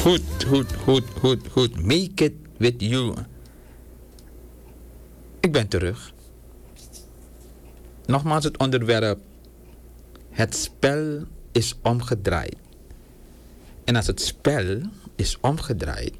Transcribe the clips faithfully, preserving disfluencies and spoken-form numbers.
Goed, goed, goed, goed, goed. Make it with you. Ik ben terug. Nogmaals het onderwerp. Het spel is omgedraaid. En als het spel is omgedraaid,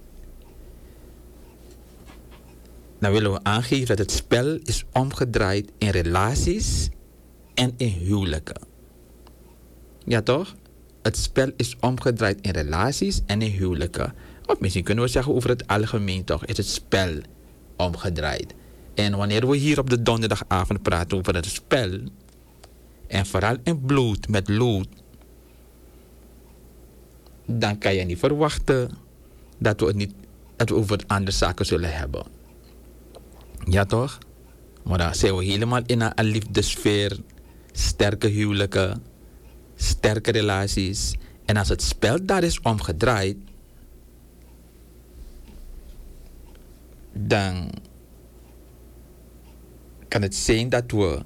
dan willen we aangeven dat het spel is omgedraaid in relaties en in huwelijken. Ja toch? Het spel is omgedraaid in relaties en in huwelijken. Of misschien kunnen we zeggen over het algemeen toch, is het spel omgedraaid. En wanneer we hier op de donderdagavond praten over het spel, en vooral in bloed met lood, dan kan je niet verwachten dat we het niet dat we over andere zaken zullen hebben. Ja toch? Maar dan zijn we helemaal in een liefdesfeer, sterke huwelijken, sterke relaties. En als het spel daar is omgedraaid, dan kan het zijn dat we,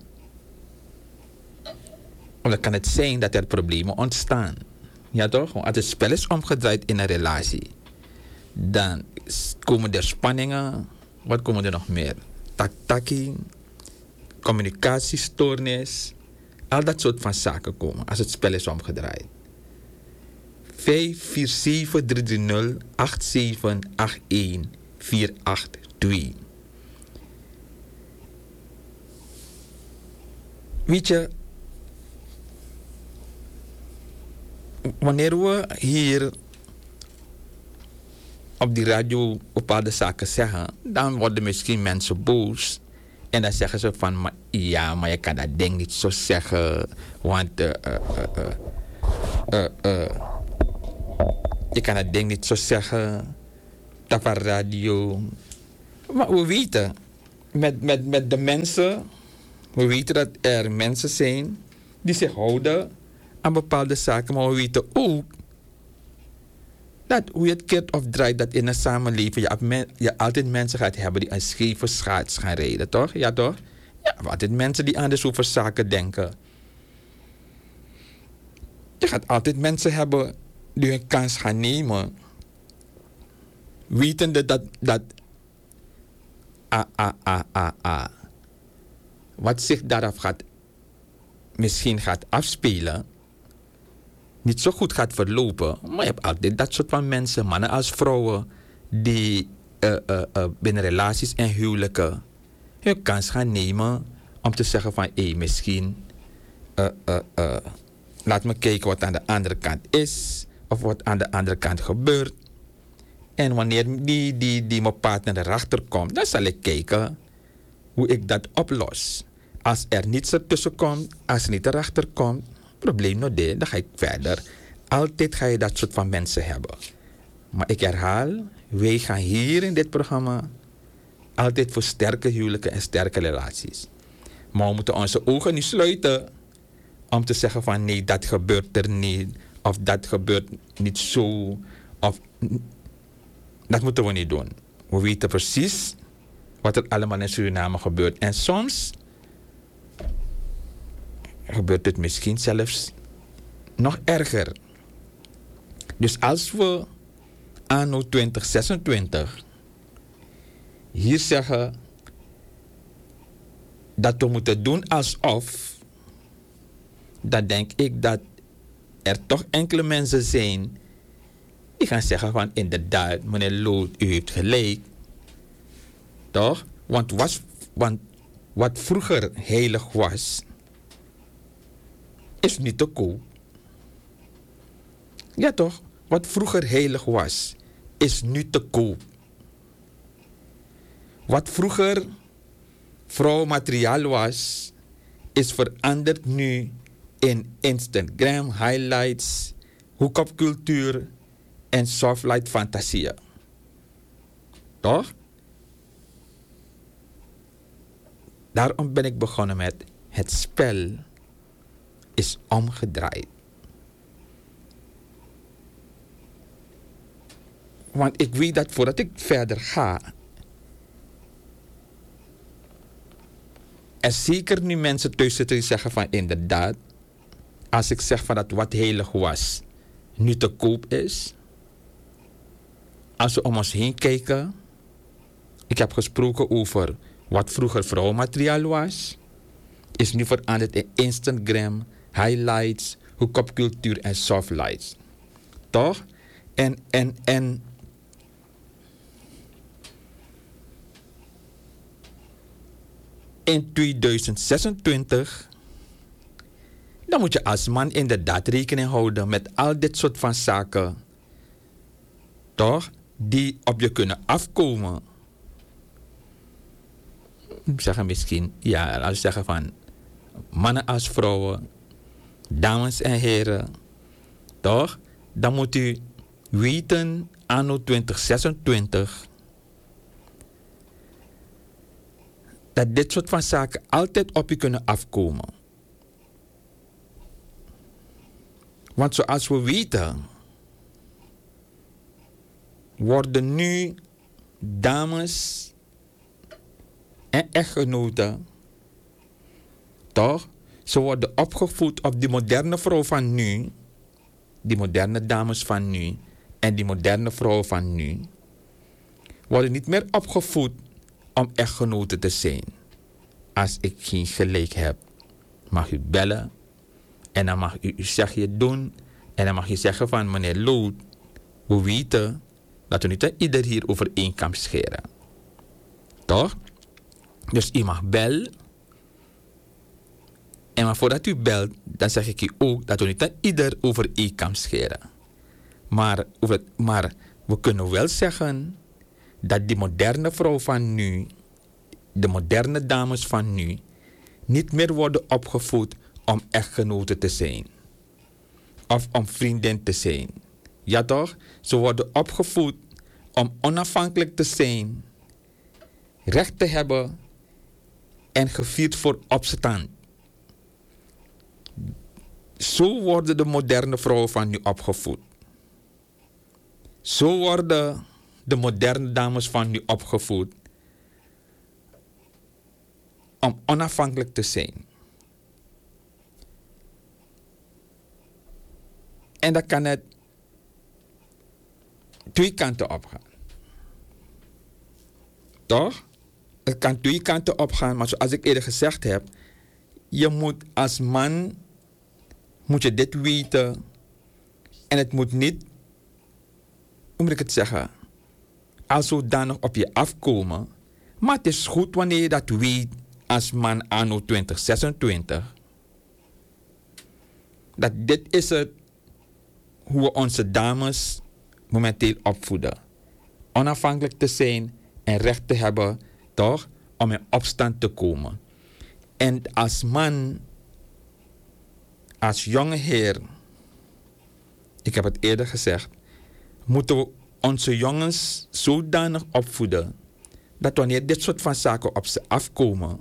of dan kan het zijn dat er problemen ontstaan. Ja toch? Want als het spel is omgedraaid in een relatie, dan komen er spanningen. Wat komen er nog meer? Tak-takking, communicatiestoornis, al dat soort van zaken komen als het spel is omgedraaid. vijf vier zeven drie drie nul acht zeven acht een vier acht twee. Weet je, wanneer we hier op die radio bepaalde zaken zeggen, dan worden misschien mensen boos. En dan zeggen ze van, maar, ja, maar je kan dat ding niet zo zeggen. Want uh, uh, uh, uh, uh, je kan dat ding niet zo zeggen. Dat van radio. Maar we weten, met, met, met de mensen, we weten dat er mensen zijn die zich houden aan bepaalde zaken. Maar we weten ook dat hoe je het keert of draait, dat in een samenleving je, men, je altijd mensen gaat hebben die een scheve schaats gaan rijden, toch? Ja, toch? Ja, altijd mensen die anders over zaken denken. Je gaat altijd mensen hebben die hun kans gaan nemen, wetende dat, dat ah, ah, ah, ah, ah, wat zich daaraf gaat, misschien gaat afspelen, niet zo goed gaat verlopen. Maar je hebt altijd dat soort van mensen, mannen als vrouwen, die uh, uh, uh, binnen relaties en huwelijken hun kans gaan nemen om te zeggen van, hé, hey, misschien uh, uh, uh, laat me kijken wat aan de andere kant is, of wat aan de andere kant gebeurt. En wanneer die, die, die mijn partner erachter komt, dan zal ik kijken hoe ik dat oplos. Als er niets ertussen komt, als er niet erachter komt, probleem nog dit, dan ga ik verder. Altijd ga je dat soort van mensen hebben. Maar ik herhaal, wij gaan hier in dit programma altijd voor sterke huwelijken en sterke relaties. Maar we moeten onze ogen niet sluiten om te zeggen van nee, dat gebeurt er niet. Of dat gebeurt niet zo. Of, dat moeten we niet doen. We weten precies wat er allemaal in Suriname gebeurt. En soms gebeurt het misschien zelfs nog erger. Dus als we anno twintig zesentwintig hier zeggen dat we moeten doen alsof, dan denk ik dat er toch enkele mensen zijn die gaan zeggen van inderdaad, meneer Lood, u heeft gelijk. Toch? Want, was, want wat vroeger heilig was, is niet te koop. Ja toch? Wat vroeger heilig was, is nu te koop. Wat vroeger vrouwmateriaal was, is veranderd nu in Instagram highlights, hook-up cultuur en softlight fantasieën. Toch? Daarom ben ik begonnen met het spel is omgedraaid. Want ik weet dat voordat ik verder ga, er zeker nu mensen thuis zitten die zeggen van inderdaad, als ik zeg van dat wat heilig was, nu te koop is, als we om ons heen kijken. Ik heb gesproken over wat vroeger vrouwenmateriaal was. Is nu veranderd in Instagram, highlights, hook-up cultuur en softlights. Toch? En, en, en... in tweeduizend zesentwintig... dan moet je als man inderdaad rekening houden met al dit soort van zaken. Toch? Die op je kunnen afkomen. Zeggen misschien, ja, als we zeggen van mannen als vrouwen, dames en heren, toch? Dan moet u weten, anno twintig zesentwintig, dat dit soort van zaken altijd op u kunnen afkomen. Want zoals we weten, worden nu dames en echtgenoten, toch? Ze worden opgevoed op die moderne vrouw van nu, die moderne dames van nu en die moderne vrouw van nu, worden niet meer opgevoed om echtgenoten te zijn. Als ik geen gelijk heb, mag u bellen en dan mag u uw zegje doen en dan mag je zeggen van meneer Lood, we weten dat we niet ieder hier over één kam scheren. Toch? Dus u mag bellen. En maar voordat u belt, dan zeg ik u ook dat we niet ieder over één kam scheren. Maar, maar we kunnen wel zeggen dat die moderne vrouw van nu, de moderne dames van nu, niet meer worden opgevoed om echtgenoten te zijn. Of om vriendin te zijn. Ja toch? Ze worden opgevoed om onafhankelijk te zijn, recht te hebben en gevierd voor opstand. Zo worden de moderne vrouwen van nu opgevoed. Zo worden de moderne dames van nu opgevoed om onafhankelijk te zijn. En dan kan het twee kanten opgaan. Toch? Het kan twee kanten opgaan, maar zoals ik eerder gezegd heb, je moet als man, moet je dit weten. En het moet niet, hoe moet ik het zeggen, als zodanig op je afkomen. Maar het is goed wanneer je dat weet als man anno twintig zesentwintig. Dat dit is het, hoe we onze dames momenteel opvoeden. Onafhankelijk te zijn en recht te hebben, toch, om in opstand te komen. En als man, als jonge heer, ik heb het eerder gezegd, moeten we onze jongens zodanig opvoeden dat wanneer dit soort van zaken op ze afkomen,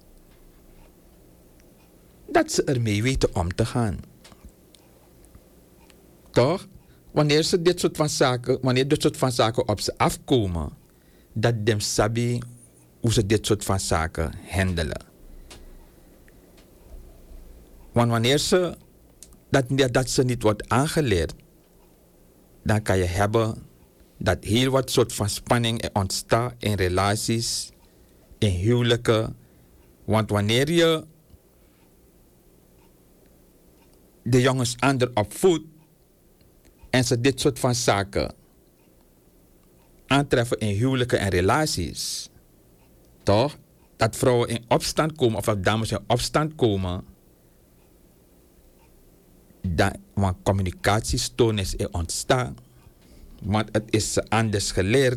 dat ze ermee weten om te gaan. Toch? Wanneer ze dit soort van zaken, wanneer dit soort van zaken op ze afkomen, dat dem sabi hoe ze dit soort van zaken handelen. Want wanneer ze dat, dat ze niet wordt aangeleerd, dan kan je hebben dat heel wat soort van spanning ontstaat in relaties, in huwelijken. Want wanneer je de jongens ander opvoedt en ze dit soort van zaken aantreffen in huwelijken en relaties, toch? Dat vrouwen in opstand komen of dat dames in opstand komen, dat, want communicatiestoornis is ontstaan. Want het is anders geleerd.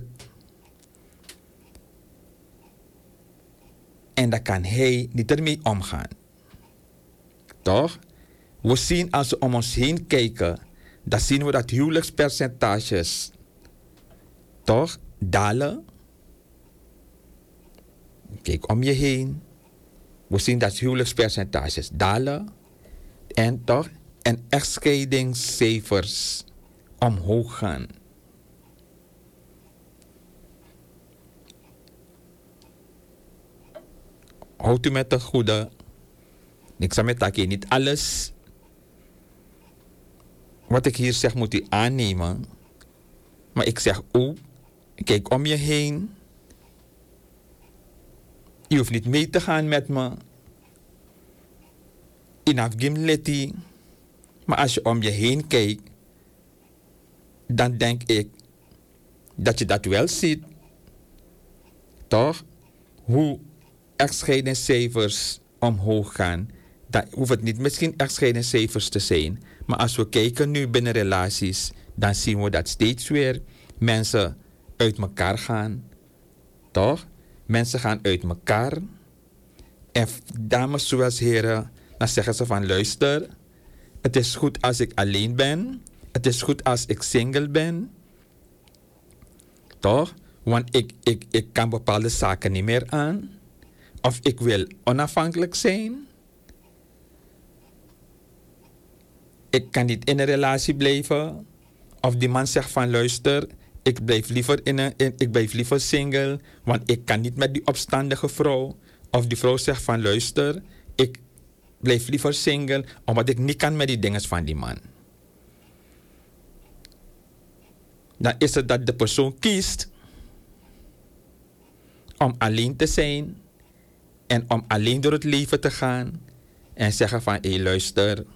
En dan kan hij niet ermee omgaan. Toch? We zien als we om ons heen kijken, dan zien we dat huwelijkspercentages toch dalen. Kijk om je heen. We zien dat huwelijkspercentages dalen. En toch? En echtscheidingscijfers omhoog gaan. Houdt u met de goede. Ik zal met dat niet alles wat ik hier zeg moet u aannemen. Maar ik zeg ook Kijk om je heen. Je hoeft niet mee te gaan met me. Inaf gim leti. Maar als je om je heen kijkt, dan denk ik dat je dat wel ziet. Toch? Hoe echtscheidingscijfers omhoog gaan. Dan hoeft het niet misschien echtscheidingscijfers te zijn. Maar als we kijken nu binnen relaties, dan zien we dat steeds weer mensen uit elkaar gaan. Toch? Mensen gaan uit elkaar. En dames zoals heren, dan zeggen ze van luister, het is goed als ik alleen ben. Het is goed als ik single ben. Toch? Want ik, ik, ik kan bepaalde zaken niet meer aan. Of ik wil onafhankelijk zijn. Ik kan niet in een relatie blijven. Of die man zegt van luister, ik blijf liever, in een, in, ik blijf liever single. Want ik kan niet met die opstandige vrouw. Of die vrouw zegt van luister, ik blijf liever single. Omdat ik niet kan met die dingen van die man. Dan is het dat de persoon kiest om alleen te zijn. En om alleen door het leven te gaan. En zeggen van hé hey, luister.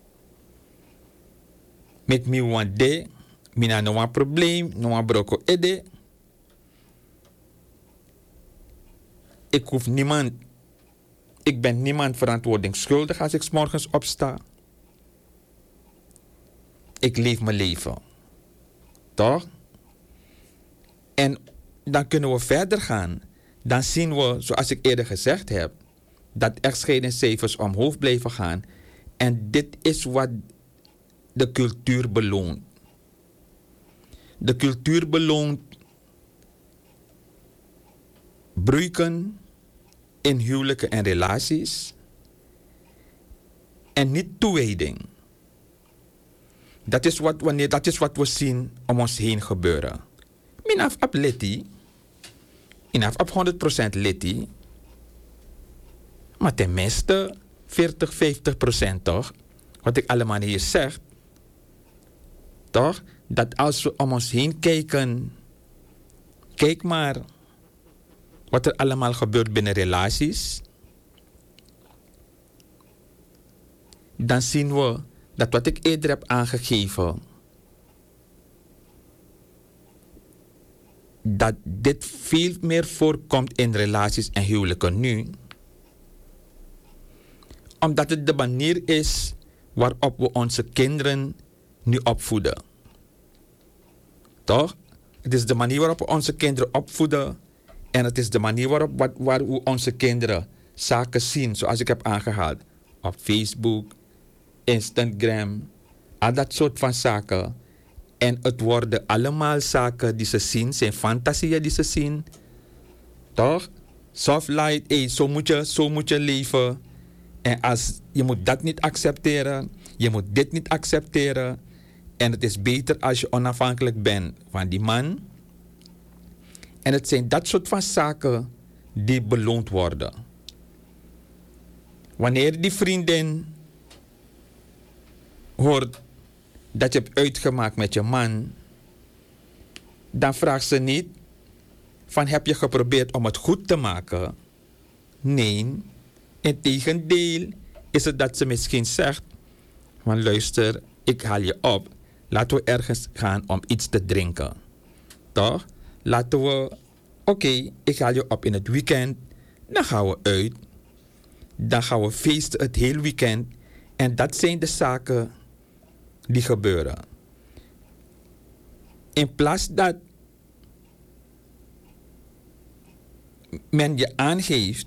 Met me want de. Mina no een probleem. No een broko ede. Ik hoef niemand. Ik ben niemand verantwoording schuldig als ik 's morgens opsta. Ik leef mijn leven. Toch? En dan kunnen we verder gaan. Dan zien we, zoals ik eerder gezegd heb, dat echtscheidingscijfers omhoog blijven gaan. En dit is wat de cultuur beloont. De cultuur beloont breuken in huwelijken en relaties. En niet toewijding. Dat is wat, wanneer, dat is wat we zien om ons heen gebeuren. Minaf op leti. Minaf op honderd procent leti. Maar tenminste veertig, vijftig procent toch? Wat ik allemaal hier zeg. Toch? Dat als we om ons heen kijken. Kijk maar. Wat er allemaal gebeurt binnen relaties. Dan zien we dat wat ik eerder heb aangegeven. Dat dit veel meer voorkomt in relaties en huwelijken nu. Omdat het de manier is waarop we onze kinderen nu opvoeden. Toch? Het is de manier waarop we onze kinderen opvoeden. En het is de manier waarop wat, waar we onze kinderen zaken zien. Zoals ik heb aangehaald. Op Facebook, Instagram. Al dat soort van zaken. En het worden allemaal zaken die ze zien. Zijn fantasieën die ze zien. Toch? Soft light. Hey, zo, moet je, zo moet je leven. En als, je moet dat niet accepteren. Je moet dit niet accepteren. En het is beter als je onafhankelijk bent van die man. En het zijn dat soort van zaken die beloond worden. Wanneer die vriendin hoort dat je hebt uitgemaakt met je man, dan vraagt ze niet van heb je geprobeerd om het goed te maken? Nee, integendeel is het dat ze misschien zegt van luister, ik haal je op. Laten we ergens gaan om iets te drinken. Toch? Laten we, oké, okay, ik haal je op in het weekend. Dan gaan we uit. Dan gaan we feesten het hele weekend. En dat zijn de zaken die gebeuren. In plaats dat men je aangeeft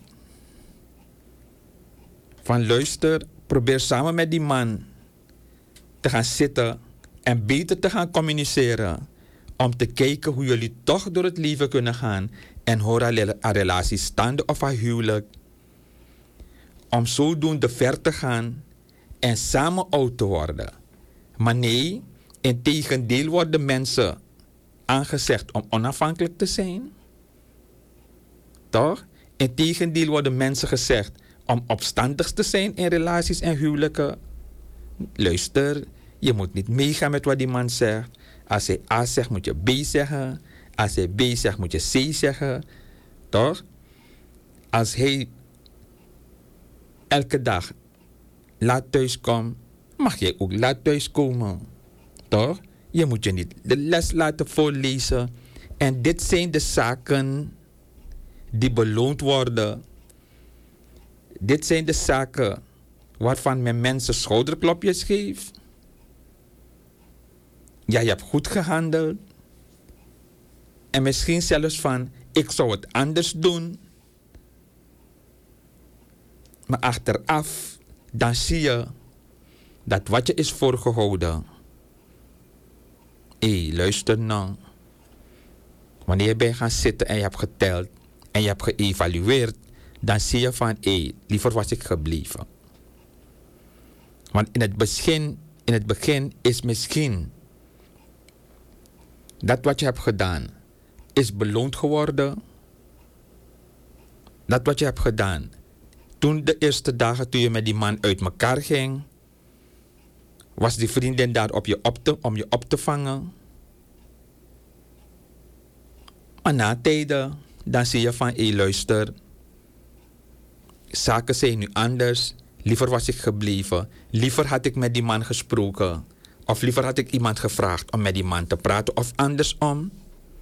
van luister, probeer samen met die man te gaan zitten en beter te gaan communiceren. Om te kijken hoe jullie toch door het leven kunnen gaan. En horen aan relaties staande of aan huwelijk. Om zodoende ver te gaan. En samen oud te worden. Maar nee, integendeel worden mensen aangezegd om onafhankelijk te zijn. Toch? Integendeel worden mensen gezegd om opstandig te zijn in relaties en huwelijken. Luister, je moet niet meegaan met wat die man zegt. Als hij A zegt, moet je B zeggen. Als hij B zegt, moet je C zeggen. Toch? Als hij elke dag laat thuiskomt, mag jij ook laat thuiskomen. Toch? Je moet je niet de les laten voorlezen. En dit zijn de zaken die beloond worden. Dit zijn de zaken waarvan men mensen schouderklopjes geeft. Ja, je hebt goed gehandeld. En misschien zelfs van, ik zou het anders doen. Maar achteraf, dan zie je dat wat je is voorgehouden. Hé, hey, luister nou. Wanneer je bent gaan zitten en je hebt geteld en je hebt geëvalueerd, dan zie je van, hé, hey, liever was ik gebleven. Want in het begin, in het begin is misschien dat wat je hebt gedaan, is beloond geworden. Dat wat je hebt gedaan, toen de eerste dagen toen je met die man uit elkaar ging, was die vriendin daar op je op te, om je op te vangen. Maar na tijden, dan zie je van, hé hey, luister, zaken zijn nu anders. Liever was ik gebleven. Liever had ik met die man gesproken. Of liever had ik iemand gevraagd om met die man te praten. Of andersom.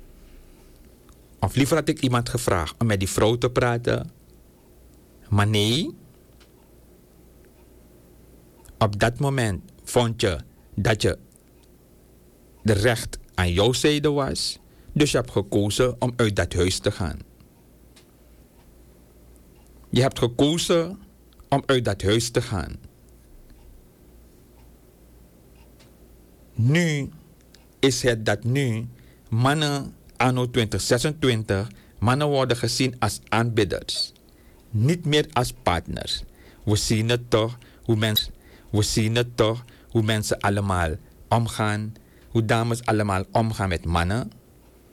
Of liever had ik iemand gevraagd om met die vrouw te praten. Maar nee. Op dat moment vond je dat je de recht aan jouw zijde was. Dus je hebt gekozen om uit dat huis te gaan. Je hebt gekozen om uit dat huis te gaan. Nu is het dat nu mannen anno twintig zesentwintig, mannen worden gezien als aanbidders. Niet meer als partners. We zien het toch hoe mensen, we zien het toch hoe mensen allemaal omgaan. Hoe dames allemaal omgaan met mannen.